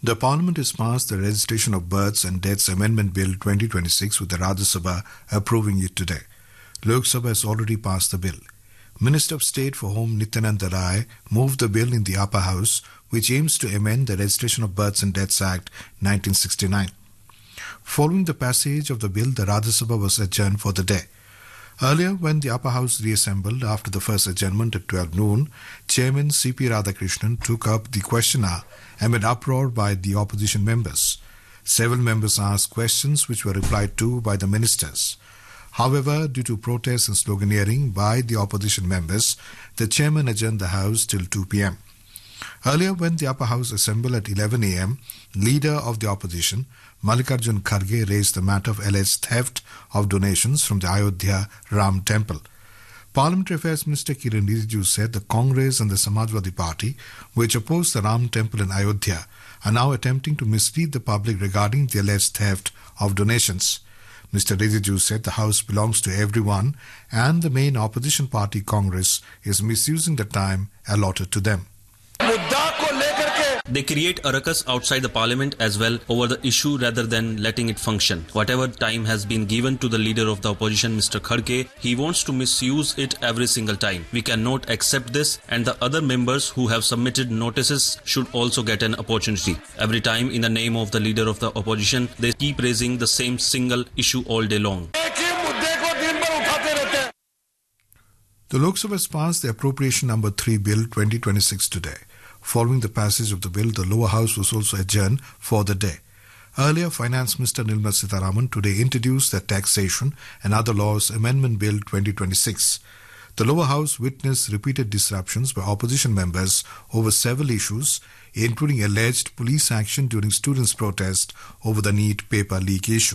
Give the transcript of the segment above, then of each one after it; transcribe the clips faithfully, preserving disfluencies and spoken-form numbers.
The Parliament has passed the Registration of Births and Deaths Amendment Bill twenty twenty-six with the Rajya Sabha approving it today. Lok Sabha has already passed the bill. Minister of State for Home Nityananda Rai moved the bill in the upper house, which aims to amend the Registration of Births and Deaths Act nineteen sixty-nine. Following the passage of the bill, the Rajya Sabha was adjourned for the day. Earlier, when the upper house reassembled after the first adjournment at twelve noon, Chairman C P Radhakrishnan took up the question hour amid uproar by the opposition members. Several members asked questions which were replied to by the ministers. However, due to protests and sloganeering by the opposition members, the chairman adjourned the house till two p.m. Earlier, when the upper house assembled at eleven a.m., leader of the opposition, Mallikarjun Kharge, raised the matter of alleged theft of donations from the Ayodhya Ram Temple. Parliamentary Affairs Minister Kiran Rijiju said the Congress and the Samajwadi Party, which opposed the Ram Temple in Ayodhya, are now attempting to mislead the public regarding the alleged theft of donations. Mister Rijiju said the house belongs to everyone and the main opposition party, Congress, is misusing the time allotted to them. They create a ruckus outside the parliament as well over the issue rather than letting it function. Whatever time has been given to the leader of the opposition, Mister Kharge, he wants to misuse it every single time. We cannot accept this, and the other members who have submitted notices should also get an opportunity. Every time in the name of the leader of the opposition, they keep raising the same single issue all day long. The Lok Sabha has passed the Appropriation Number three Bill twenty twenty-six today. Following the passage of the bill, the lower house was also adjourned for the day. Earlier, Finance Minister Nirmala Sitharaman today introduced the Taxation and Other Laws Amendment Bill twenty twenty-six. The lower house witnessed repeated disruptions by opposition members over several issues, including alleged police action during students' protest over the NEET paper leak issue.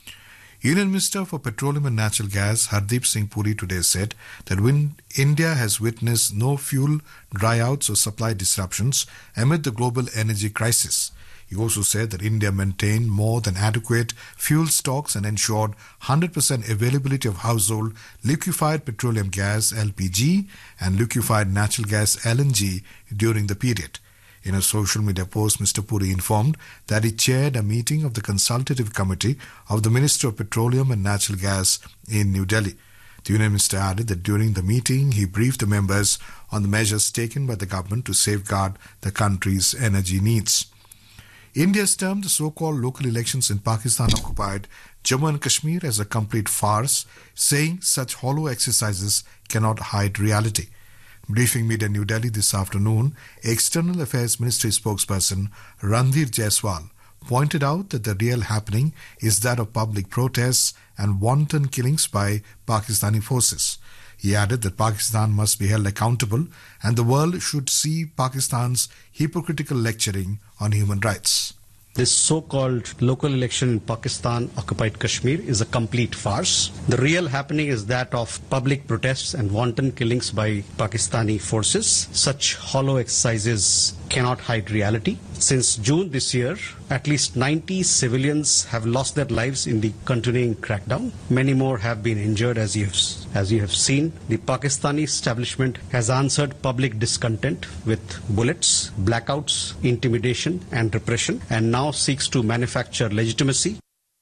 Union Minister for Petroleum and Natural Gas Hardeep Singh Puri today said that when India has witnessed no fuel dryouts or supply disruptions amid the global energy crisis. He also said that India maintained more than adequate fuel stocks and ensured one hundred percent availability of household liquefied petroleum gas L P G and liquefied natural gas L N G during the period. In a social media post, Mister Puri informed that he chaired a meeting of the Consultative Committee of the Ministry of Petroleum and Natural Gas in New Delhi. The Union Minister added that during the meeting, he briefed the members on the measures taken by the government to safeguard the country's energy needs. India has termed the so-called local elections in Pakistan-occupied Jammu and Kashmir as a complete farce, saying such hollow exercises cannot hide reality. Briefing media in New Delhi this afternoon, External Affairs Ministry spokesperson Randhir Jaiswal pointed out that the real happening is that of public protests and wanton killings by Pakistani forces. He added that Pakistan must be held accountable and the world should see Pakistan's hypocritical lecturing on human rights. This so-called local election in Pakistan-occupied Kashmir is a complete farce. The real happening is that of public protests and wanton killings by Pakistani forces. Such hollow exercises cannot hide reality. Since June this year, at least ninety civilians have lost their lives in the continuing crackdown. Many more have been injured, as you have, as you have seen. The Pakistani establishment has answered public discontent with bullets, blackouts, intimidation and repression, and now seeks to manufacture legitimacy.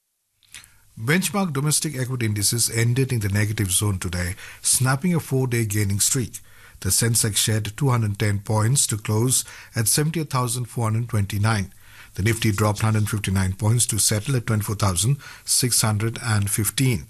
Benchmark domestic equity indices ended in the negative zone today, snapping a four-day gaining streak. The Sensex shed two hundred ten points to close at seventy-eight thousand four hundred twenty-nine. The Nifty dropped one hundred fifty-nine points to settle at twenty-four thousand six hundred fifteen.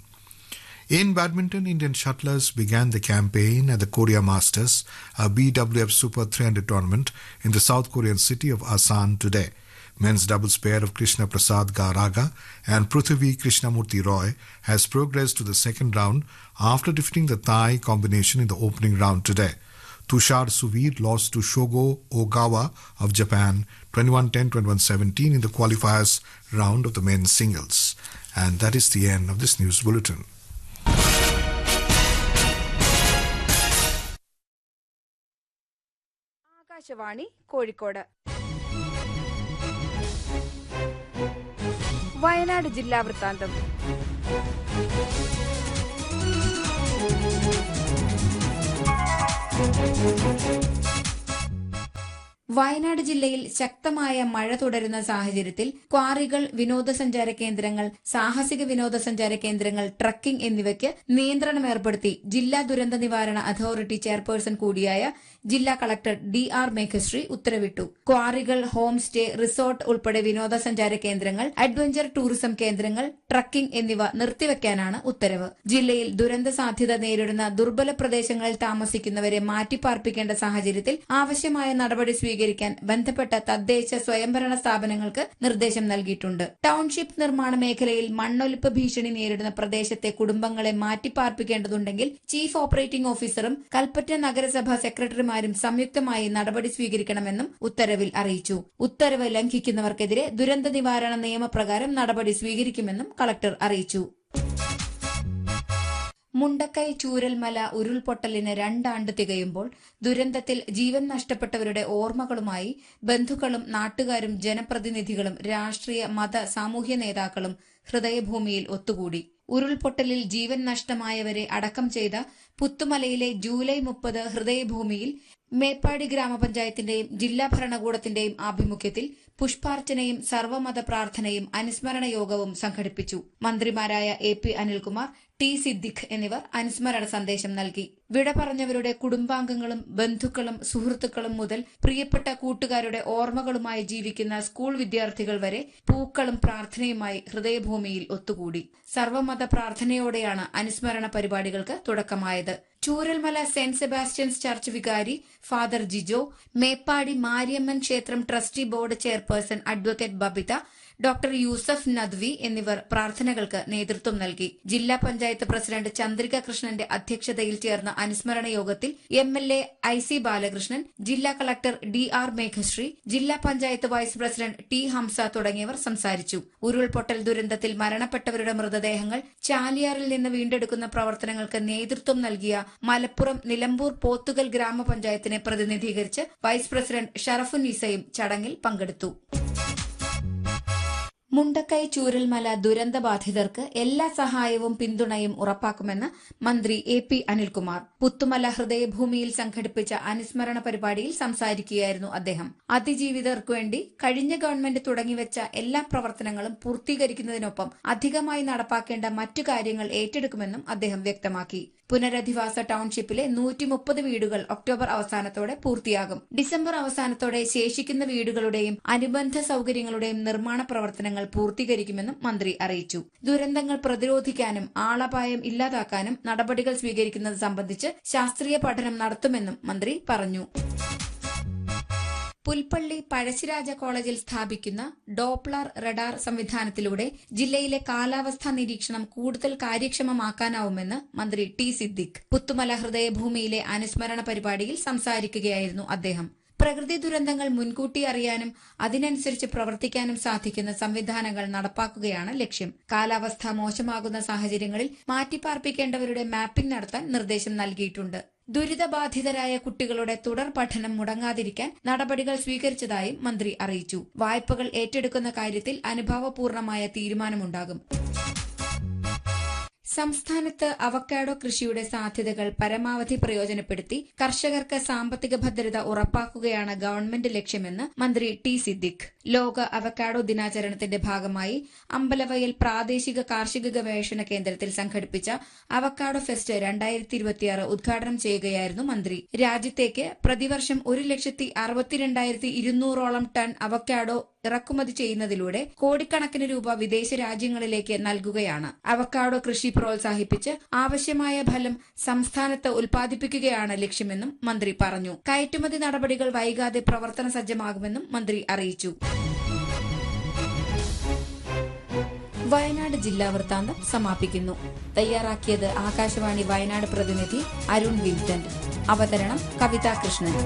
In badminton, Indian shuttlers began the campaign at the Korea Masters, a B W F Super three hundred tournament in the South Korean city of Asan today. Men's doubles pair of Krishna Prasad Garaga and Prithvi Krishnamurti Roy has progressed to the second round after defeating the Thai combination in the opening round today. Tushar Suvir lost to Shogo Ogawa of Japan twenty-one ten, twenty-one seventeen in the qualifiers round of the men's singles. And that is the end of this news bulletin. Akashvani Kozhikode Wayanad ജില്ലാ വൃത്താന്തം. വയനാട് ജില്ലയിൽ ശക്തമായ മഴ തുടരുന്ന സാഹചര്യത്തിൽ ക്വാറികൾ, വിനോദസഞ്ചാര കേന്ദ്രങ്ങൾ, സാഹസിക വിനോദസഞ്ചാര കേന്ദ്രങ്ങൾ, ട്രക്കിംഗ് എന്നിവയ്ക്ക് നിയന്ത്രണം ഏർപ്പെടുത്തി ജില്ലാ ദുരന്ത നിവാരണ അതോറിറ്റി ചെയർപേഴ്സൺ കൂടിയായ ജില്ലാ കളക്ടർ ഡി ആർ മേഘശ്രീ ഉത്തരവിട്ടു. ക്വാറികൾ, ഹോം സ്റ്റേ, റിസോർട്ട് ഉൾപ്പെടെ വിനോദസഞ്ചാര കേന്ദ്രങ്ങൾ, അഡ്വഞ്ചർ ടൂറിസം കേന്ദ്രങ്ങൾ, ട്രക്കിംഗ് എന്നിവ നിർത്തിവെക്കാനാണ് ഉത്തരവ്. ജില്ലയിൽ ദുരന്ത സാധ്യത നേരിടുന്ന ദുർബല പ്രദേശങ്ങളിൽ താമസിക്കുന്നവരെ മാറ്റിപ്പാർപ്പിക്കേണ്ട സാഹചര്യത്തിൽ ആവശ്യമായ നടപടി സ്വീകരിക്കാൻ ബന്ധപ്പെട്ട തദ്ദേശ സ്വയംഭരണ സ്ഥാപനങ്ങൾക്ക് നിർദ്ദേശം നൽകിയിട്ടുണ്ട്. ടൌൺഷിപ്പ് നിർമ്മാണ മേഖലയിൽ മണ്ണൊലിപ്പ് ഭീഷണി നേരിടുന്ന പ്രദേശത്തെ കുടുംബങ്ങളെ മാറ്റിപ്പാർപ്പിക്കേണ്ടതുണ്ടെങ്കിൽ ചീഫ് ഓപ്പറേറ്റിംഗ് ഓഫീസറും കൽപ്പറ്റ നഗരസഭാ സെക്രട്ടറിമാരും സംയുക്തമായി നടപടി സ്വീകരിക്കണമെന്നും ഉത്തരവിൽ അറിയിച്ചു. ഉത്തരവ് ലംഘിക്കുന്നവർക്കെതിരെ ദുരന്ത നിവാരണ നിയമപ്രകാരം നടപടി സ്വീകരിക്കുമെന്നും കളക്ടർ അറിയിച്ചു. മുണ്ടക്കൈ ചൂരൽമല ഉരുൾപൊട്ടലിന് രണ്ടാണ്ട് തികയുമ്പോൾ ദുരന്തത്തിൽ ജീവൻ നഷ്ടപ്പെട്ടവരുടെ ഓർമ്മകളുമായി ബന്ധുക്കളും നാട്ടുകാരും ജനപ്രതിനിധികളും രാഷ്ട്രീയ, മത, സാമൂഹ്യ നേതാക്കളും ഹൃദയഭൂമിയിൽ ഒത്തുകൂടി. ഉരുൾപൊട്ടലിൽ ജീവൻ നഷ്ടമായവരെ അടക്കം ചെയ്ത പുത്തുമലയിലെ ജൂലൈ മുപ്പത് ഹൃദയഭൂമിയിൽ മേപ്പാടി ഗ്രാമപഞ്ചായത്തിന്റെയും ജില്ലാ ഭരണകൂടത്തിന്റെയും ആഭിമുഖ്യത്തിൽ പുഷ്പാർച്ചനയും സർവമത പ്രാർത്ഥനയും അനുസ്മരണ യോഗവും സംഘടിപ്പിച്ചു. മന്ത്രിമാരായ A P Anilkumar, T Siddique എന്നിവർ അനുസ്മരണ സന്ദേശം നൽകി. വിട പറഞ്ഞവരുടെ കുടുംബാംഗങ്ങളും ബന്ധുക്കളും സുഹൃത്തുക്കളും മുതൽ പ്രിയപ്പെട്ട കൂട്ടുകാരുടെ ഓർമ്മകളുമായി ജീവിക്കുന്ന സ്കൂൾ വിദ്യാർത്ഥികൾ വരെ പൂക്കളും പ്രാർത്ഥനയുമായി ഹൃദയഭൂമിയിൽ ഒത്തുകൂടി. സർവമത പ്രാർത്ഥനയോടെയാണ് അനുസ്മരണ പരിപാടികൾക്ക് തുടക്കമായത്. ചൂരൽമല സെന്റ് സെബാസ്റ്റ്യൻസ് ചർച്ച് വികാരി ഫാദർ ജിജോ, മേപ്പാടി മാരിയമ്മൻ ക്ഷേത്രം trustee board chairperson advocate Babita, doctor Yusuf Nadvi എന്നിവർ പ്രാർത്ഥനകൾക്ക് നേതൃത്വം നൽകി. ജില്ലാ പഞ്ചായത്ത് പ്രസിഡന്റ് ചന്ദ്രിക കൃഷ്ണന്റെ അധ്യക്ഷതയിൽ ചേർന്ന അനുസ്മരണ യോഗത്തിൽ M L A I C Balakrishnan, ജില്ലാ കളക്ടർ ഡി ആർ മേഘശ്രീ, ജില്ലാ panchayat vice president T Hamza തുടങ്ങിയവർ സംസാരിച്ചു. ഉരുൾപൊട്ടൽ ദുരന്തത്തിൽ മരണപ്പെട്ടവരുടെ മൃതദേഹങ്ങൾ ചാലിയാറിൽ നിന്ന് വീണ്ടെടുക്കുന്ന പ്രവർത്തനങ്ങൾക്ക് നേതൃത്വം നൽകിയ മലപ്പുറം നിലമ്പൂർ പോത്തുകൽ ഗ്രാമപഞ്ചായത്തിനെ പ്രതിനിധീകരിച്ച് വൈസ് പ്രസിഡന്റ് ഷറഫുന്നീസയും ചടങ്ങിൽ പങ്കെടുത്തു. മുണ്ടക്കൈ ചൂരൽമല ദുരന്തബാധിതർക്ക് എല്ലാ സഹായവും പിന്തുണയും ഉറപ്പാക്കുമെന്ന് മന്ത്രി എ പി അനിൽകുമാർ പുത്തുമല ഹൃദയഭൂമിയിൽ സംഘടിപ്പിച്ച അനുസ്മരണ പരിപാടിയിൽ സംസാരിക്കുകയായിരുന്നു അദ്ദേഹം. അതിജീവിതർക്കു വേണ്ടി കഴിഞ്ഞ ഗവൺമെന്റ് തുടങ്ങിവെച്ച എല്ലാ പ്രവർത്തനങ്ങളും പൂർത്തീകരിക്കുന്നതിനൊപ്പം അധികമായി നടപ്പാക്കേണ്ട മറ്റു കാര്യങ്ങൾ ഏറ്റെടുക്കുമെന്നും അദ്ദേഹം വ്യക്തമാക്കി. പുനരധിവാസ ടൌൺഷിപ്പിലെ നൂറ്റി മുപ്പത് വീടുകൾ ഒക്ടോബർ അവസാനത്തോടെ പൂർത്തിയാകും. ഡിസംബർ അവസാനത്തോടെ ശേഷിക്കുന്ന വീടുകളുടെയും അനുബന്ധ സൌകര്യങ്ങളുടെയും നിർമ്മാണ പ്രവർത്തനങ്ങൾ പൂർത്തീകരിക്കുമെന്നും മന്ത്രി അറിയിച്ചു. ദുരന്തങ്ങൾ പ്രതിരോധിക്കാനും ആളപായം ഇല്ലാതാക്കാനും നടപടികൾ സ്വീകരിക്കുന്നത് സംബന്ധിച്ച് ശാസ്ത്രീയ പഠനം നടത്തുമെന്നും മന്ത്രി പറഞ്ഞു. പുൽപ്പള്ളി പഴശ്ശിരാജ കോളേജിൽ സ്ഥാപിക്കുന്ന ഡോപ്ലർ റഡാർ സംവിധാനത്തിലൂടെ ജില്ലയിലെ കാലാവസ്ഥാ നിരീക്ഷണം കൂടുതൽ കാര്യക്ഷമമാക്കാനാവുമെന്ന് മന്ത്രി ടി സിദ്ദിഖ് പുത്തുമല ഹൃദയഭൂമിയിലെ അനുസ്മരണ പരിപാടിയിൽ സംസാരിക്കുകയായിരുന്നു അദ്ദേഹം. പ്രകൃതി ദുരന്തങ്ങൾ മുൻകൂട്ടി അറിയാനും അതിനനുസരിച്ച് പ്രവർത്തിക്കാനും സാധിക്കുന്ന സംവിധാനങ്ങൾ നടപ്പാക്കുകയാണ് ലക്ഷ്യം. കാലാവസ്ഥ മോശമാകുന്ന സാഹചര്യങ്ങളിൽ മാറ്റിപ്പാർപ്പിക്കേണ്ടവരുടെ മാപ്പിംഗ് നടത്താൻ നിർദ്ദേശം നൽകിയിട്ടുണ്ട്. ദുരിതബാധിതരായ കുട്ടികളുടെ തുടർ പഠനം മുടങ്ങാതിരിക്കാൻ നടപടികൾ സ്വീകരിച്ചതായും മന്ത്രി അറിയിച്ചു. വായ്പകൾ ഏറ്റെടുക്കുന്ന കാര്യത്തിൽ അനുഭാവപൂർണമായ തീരുമാനമുണ്ടാകും. സംസ്ഥാനത്ത് അവക്കാഡോ കൃഷിയുടെ സാധ്യതകൾ പരമാവധി പ്രയോജനപ്പെടുത്തി കർഷകർക്ക് സാമ്പത്തിക ഭദ്രത ഉറപ്പാക്കുകയാണ് ഗവൺമെന്റ് ലക്ഷ്യമെന്ന് മന്ത്രി ടി സിദ്ദിഖ് ലോക അവക്കാഡോ ദിനാചരണത്തിന്റെ ഭാഗമായി അമ്പലവയൽ പ്രാദേശിക കാർഷിക ഗവേഷണ കേന്ദ്രത്തിൽ സംഘടിപ്പിച്ച അവക്കാഡോ ഫെസ്റ്റ് രണ്ടായിരത്തി ഇരുപത്തിയാറ് ഉദ്ഘാടനം ചെയ്യുകയായിരുന്നു മന്ത്രി. രാജ്യത്തേക്ക് പ്രതിവർഷം ഒരു ലക്ഷത്തി അറുപത്തിരണ്ടായിരത്തി ഇരുന്നൂറോളം ടൺ അവക്കാഡോ ഇറക്കുമതി ചെയ്യുന്നതിലൂടെ കോടിക്കണക്കിന് രൂപ വിദേശ രാജ്യങ്ങളിലേക്ക് നൽകുകയാണ്. അവക്കാഡോ കൃഷി പ്രോത്സാഹിപ്പിച്ച് ആവശ്യമായ ഫലം സംസ്ഥാനത്ത് ഉൽപ്പാദിപ്പിക്കുകയാണ് ലക്ഷ്യമെന്നും മന്ത്രി പറഞ്ഞു. കയറ്റുമതി നടപടികൾ വൈകാതെ പ്രവർത്തന സജ്ജമാകുമെന്നും മന്ത്രി അറിയിച്ചു. വയനാട് ജില്ലാ വൃത്താന്തം സമാപിക്കുന്നു. തയ്യാറാക്കിയത് ആകാശവാണി വയനാട് പ്രതിനിധി അരുൺ വിൻസെന്റ്. അവതരണം കവിതാ കൃഷ്ണൻ.